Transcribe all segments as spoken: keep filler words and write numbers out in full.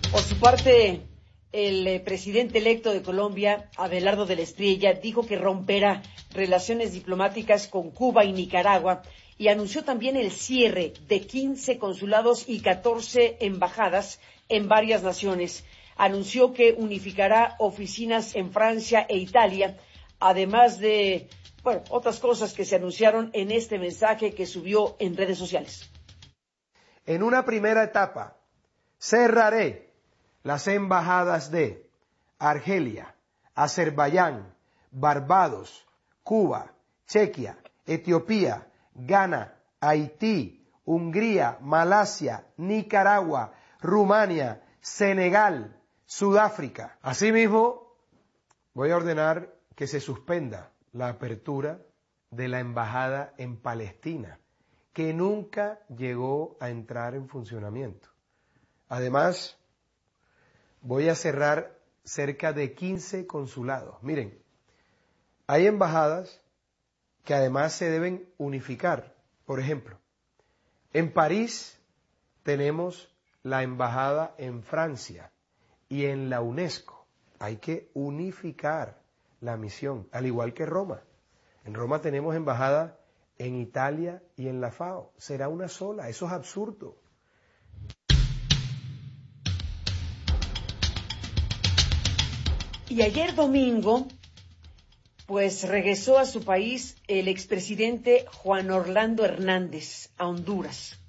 Por su parte, el eh, presidente electo de Colombia, Abelardo de la Espriella, dijo que romperá relaciones diplomáticas con Cuba y Nicaragua y anunció también el cierre de quince consulados y catorce embajadas en varias naciones. Anunció que unificará oficinas en Francia e Italia, además de, bueno, otras cosas que se anunciaron en este mensaje que subió en redes sociales. En una primera etapa, cerraré las embajadas de Argelia, Azerbaiyán, Barbados, Cuba, Chequia, Etiopía, Ghana, Haití, Hungría, Malasia, Nicaragua, Rumania, Senegal, Sudáfrica. Asimismo, voy a ordenar que se suspenda la apertura de la embajada en Palestina, que nunca llegó a entrar en funcionamiento. Además, voy a cerrar cerca de quince consulados. Miren, hay embajadas que además se deben unificar. Por ejemplo, en París tenemos la embajada en Francia y en la UNESCO. Hay que unificar la misión, al igual que Roma. En Roma tenemos embajada en Italia y en la FAO. Será una sola, eso es absurdo. Y ayer domingo, pues regresó a su país el expresidente Juan Orlando Hernández a Honduras.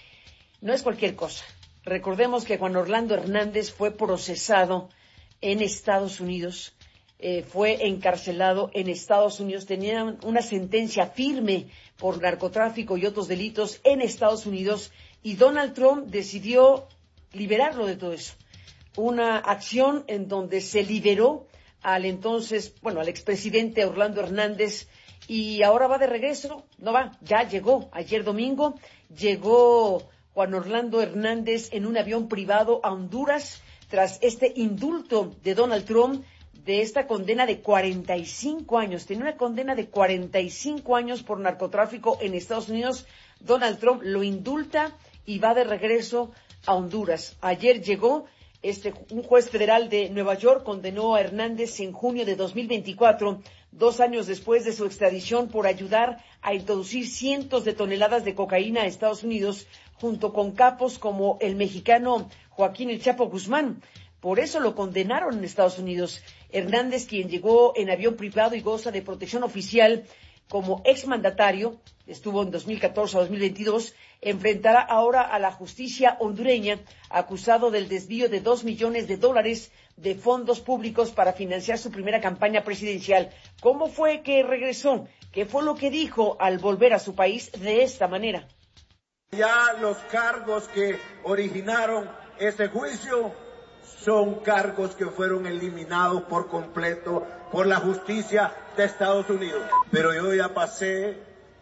No es cualquier cosa. Recordemos que Juan Orlando Hernández fue procesado en Estados Unidos, eh, fue encarcelado en Estados Unidos, tenía una sentencia firme por narcotráfico y otros delitos en Estados Unidos, y Donald Trump decidió liberarlo de todo eso. Una acción en donde se liberó al entonces, bueno, al expresidente Orlando Hernández, y ahora va de regreso, no va, ya llegó, ayer domingo, llegó Juan Orlando Hernández en un avión privado a Honduras, tras este indulto de Donald Trump, de esta condena de cuarenta y cinco años, tenía una condena de cuarenta y cinco años por narcotráfico en Estados Unidos. Donald Trump lo indulta y va de regreso a Honduras. Ayer llegó. Este, un juez federal de Nueva York condenó a Hernández en junio de dos mil veinticuatro, dos años después de su extradición, por ayudar a introducir cientos de toneladas de cocaína a Estados Unidos, junto con capos como el mexicano Joaquín El Chapo Guzmán. Por eso lo condenaron en Estados Unidos. Hernández, quien llegó en avión privado y goza de protección oficial como exmandatario, estuvo en dos mil catorce a dos mil veintidós, enfrentará ahora a la justicia hondureña, acusado del desvío de dos millones de dólares de fondos públicos para financiar su primera campaña presidencial. ¿Cómo fue que regresó? ¿Qué fue lo que dijo al volver a su país de esta manera? Ya los cargos que originaron ese juicio son cargos que fueron eliminados por completo por la justicia de Estados Unidos. Pero yo ya pasé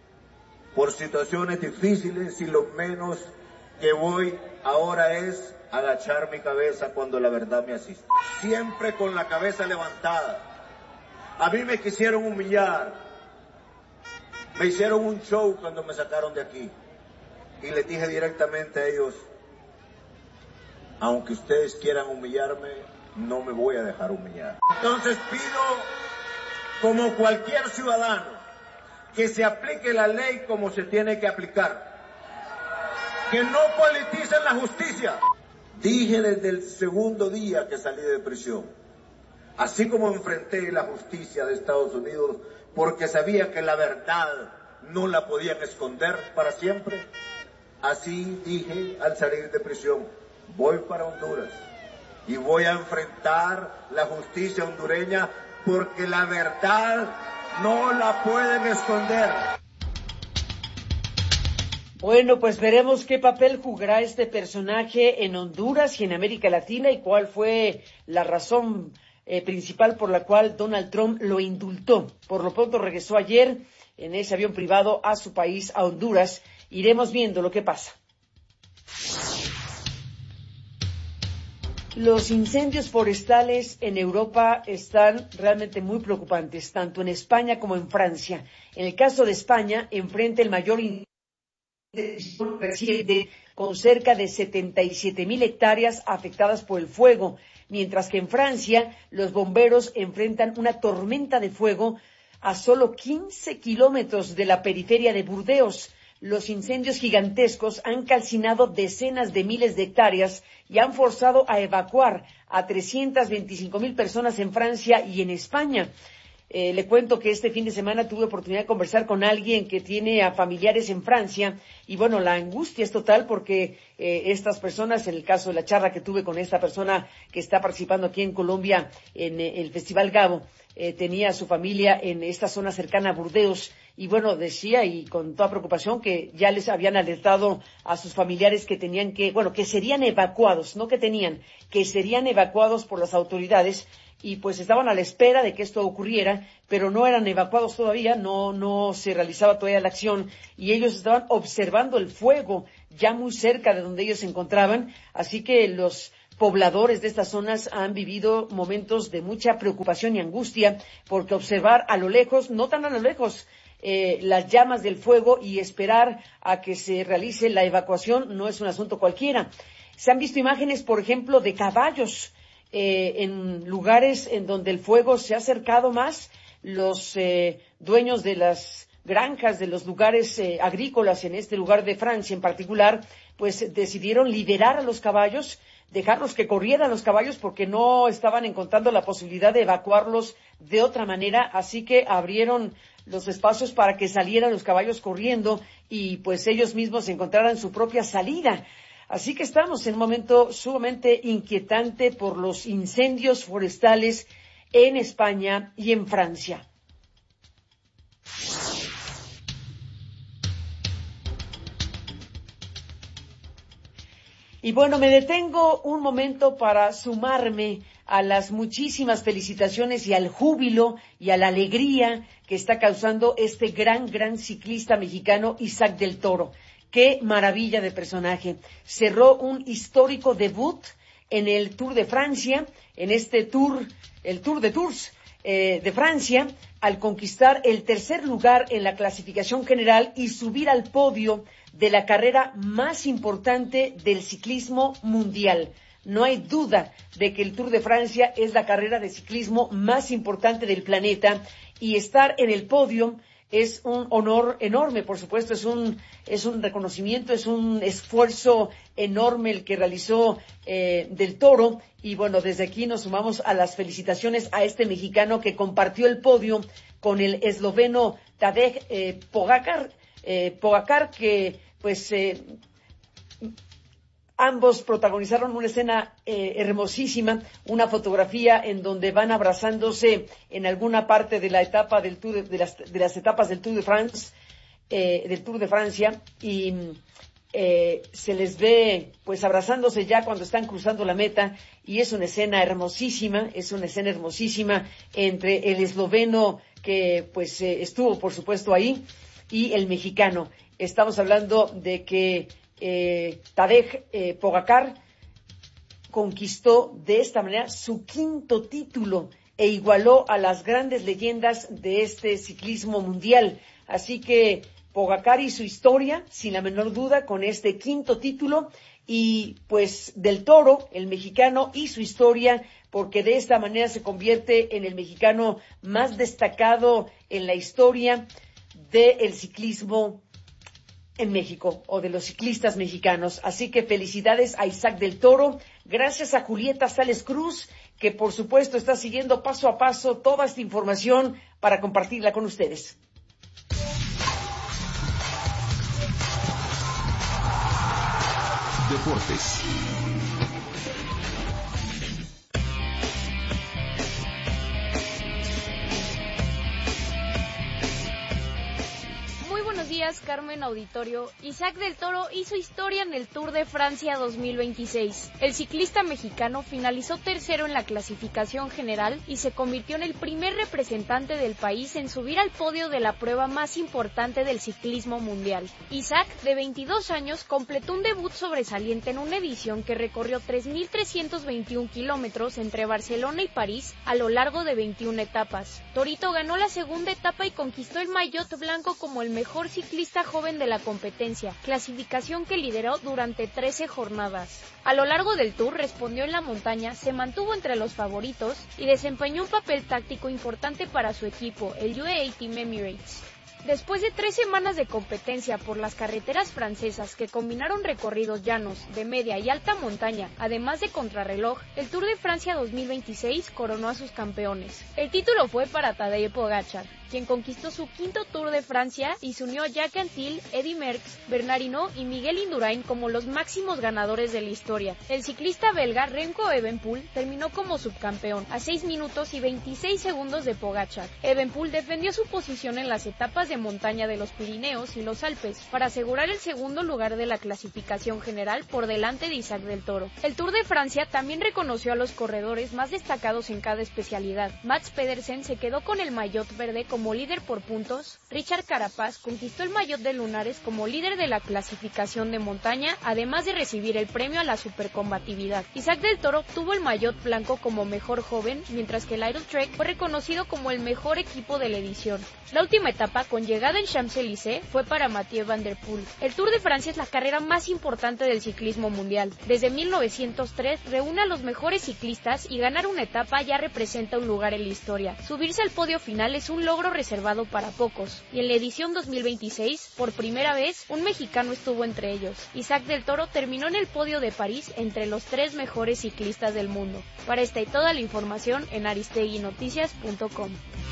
por situaciones difíciles y lo menos que voy ahora es agachar mi cabeza cuando la verdad me asiste. Siempre con la cabeza levantada. A mí me quisieron humillar. Me hicieron un show cuando me sacaron de aquí. Y les dije directamente a ellos, aunque ustedes quieran humillarme, no me voy a dejar humillar. Entonces pido, como cualquier ciudadano, que se aplique la ley como se tiene que aplicar. Que no politicen la justicia. Dije desde el segundo día que salí de prisión, así como enfrenté la justicia de Estados Unidos, porque sabía que la verdad no la podían esconder para siempre, así dije al salir de prisión, voy para Honduras y voy a enfrentar la justicia hondureña porque la verdad no la pueden esconder. Bueno, pues veremos qué papel jugará este personaje en Honduras y en América Latina y cuál fue la razón eh, principal por la cual Donald Trump lo indultó. Por lo pronto regresó ayer en ese avión privado a su país, a Honduras. Iremos viendo lo que pasa. Los incendios forestales en Europa están realmente muy preocupantes, tanto en España como en Francia. En el caso de España, enfrenta el mayor incendio reciente con cerca de setenta y siete mil hectáreas afectadas por el fuego, mientras que en Francia los bomberos enfrentan una tormenta de fuego a solo quince kilómetros de la periferia de Burdeos. Los incendios gigantescos han calcinado decenas de miles de hectáreas y han forzado a evacuar a trescientas veinticinco mil personas en Francia y en España. Eh, le cuento que este fin de semana tuve oportunidad de conversar con alguien que tiene a familiares en Francia y bueno, la angustia es total porque eh, estas personas, en el caso de la charla que tuve con esta persona que está participando aquí en Colombia en eh, el Festival Gabo, eh, tenía a su familia en esta zona cercana a Burdeos y bueno, decía y con toda preocupación que ya les habían alertado a sus familiares que tenían que, bueno, que serían evacuados, no que tenían, que serían evacuados por las autoridades. Y pues estaban a la espera de que esto ocurriera, pero no eran evacuados todavía, no, no se realizaba todavía la acción, y ellos estaban observando el fuego ya muy cerca de donde ellos se encontraban, así que los pobladores de estas zonas han vivido momentos de mucha preocupación y angustia, porque observar a lo lejos, no tan a lo lejos, eh, las llamas del fuego y esperar a que se realice la evacuación no es un asunto cualquiera. Se han visto imágenes, por ejemplo, de caballos, Eh, en lugares en donde el fuego se ha acercado más, los eh, dueños de las granjas, de los lugares eh, agrícolas, en este lugar de Francia en particular, pues decidieron liberar a los caballos, dejarlos que corrieran los caballos porque no estaban encontrando la posibilidad de evacuarlos de otra manera, así que abrieron los espacios para que salieran los caballos corriendo y pues ellos mismos encontraran su propia salida. Así que estamos en un momento sumamente inquietante por los incendios forestales en España y en Francia. Y bueno, me detengo un momento para sumarme a las muchísimas felicitaciones y al júbilo y a la alegría que está causando este gran, gran ciclista mexicano, Isaac del Toro. ¡Qué maravilla de personaje! Cerró un histórico debut en el Tour de Francia, en este Tour, el Tour de Tours eh, de Francia, al conquistar el tercer lugar en la clasificación general y subir al podio de la carrera más importante del ciclismo mundial. No hay duda de que el Tour de Francia es la carrera de ciclismo más importante del planeta y estar en el podio es un honor enorme, por supuesto, es un es un reconocimiento, es un esfuerzo enorme el que realizó eh, del Toro y bueno, desde aquí nos sumamos a las felicitaciones a este mexicano que compartió el podio con el esloveno Tadej eh, Pogačar, eh, Pogačar que pues eh, ambos protagonizaron una escena eh, hermosísima, una fotografía en donde van abrazándose en alguna parte de la etapa del Tour de, de, las, de las etapas del Tour de France, eh, del Tour de Francia, y eh, se les ve pues abrazándose ya cuando están cruzando la meta, y es una escena hermosísima, es una escena hermosísima entre el esloveno que pues eh, estuvo por supuesto ahí y el mexicano. Estamos hablando de que Eh, Tadej eh, Pogačar conquistó de esta manera su quinto título e igualó a las grandes leyendas de este ciclismo mundial. Así que Pogačar y su historia, sin la menor duda, con este quinto título, y pues del Toro, el mexicano, y su historia, porque de esta manera se convierte en el mexicano más destacado en la historia del ciclismo en México, o de los ciclistas mexicanos. Así que felicidades a Isaac del Toro, gracias a Julieta Sales Cruz, que por supuesto está siguiendo paso a paso toda esta información para compartirla con ustedes. Deportes. Buenos días, Carmen Auditorio. Isaac del Toro hizo historia en el Tour de Francia dos mil veintiséis. El ciclista mexicano finalizó tercero en la clasificación general y se convirtió en el primer representante del país en subir al podio de la prueba más importante del ciclismo mundial. Isaac, de veintidós años, completó un debut sobresaliente en una edición que recorrió tres mil trescientos veintiún kilómetros entre Barcelona y París a lo largo de veintiuna etapas. Torito ganó la segunda etapa y conquistó el maillot blanco como el mejor ciclista ciclista joven de la competencia, clasificación que lideró durante trece jornadas. A lo largo del Tour respondió en la montaña, se mantuvo entre los favoritos y desempeñó un papel táctico importante para su equipo, el U A E Team Emirates. Después de tres semanas de competencia por las carreteras francesas que combinaron recorridos llanos, de media y alta montaña, además de contrarreloj, el Tour de Francia dos mil veintiséis coronó a sus campeones. El título fue para Tadej Pogačar, quien conquistó su quinto Tour de Francia y se unió a Jacques Anquetil, Eddy Merckx, Bernard Hinault y Miguel Indurain como los máximos ganadores de la historia. El ciclista belga Remco Evenepoel terminó como subcampeón, a seis minutos y veintiséis segundos de Pogačar. Evenepoel defendió su posición en las etapas de montaña de los Pirineos y los Alpes para asegurar el segundo lugar de la clasificación general por delante de Isaac del Toro. El Tour de Francia también reconoció a los corredores más destacados en cada especialidad. Mats Pedersen se quedó con el maillot verde como líder por puntos, Richard Carapaz conquistó el maillot de lunares como líder de la clasificación de montaña, además de recibir el premio a la supercombatividad. Isaac del Toro tuvo el maillot blanco como mejor joven, mientras que el Idle Trek fue reconocido como el mejor equipo de la edición. La última etapa, con llegada en Champs-Élysées, fue para Mathieu Van Der Poel. El Tour de Francia es la carrera más importante del ciclismo mundial. Desde mil novecientos tres reúne a los mejores ciclistas y ganar una etapa ya representa un lugar en la historia. Subirse al podio final es un logro reservado para pocos, y en la edición dos mil veintiséis, por primera vez, un mexicano estuvo entre ellos. Isaac del Toro terminó en el podio de París entre los tres mejores ciclistas del mundo. Para esta y toda la información en aristegui noticias punto com.